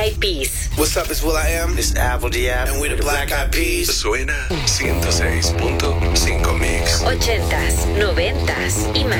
Eyed Peas. What's up, it's will.i.am. It's Apple Diab. And we're the Black Eyed Peas. Suena 106.5 Mix. 80s, 90s y más.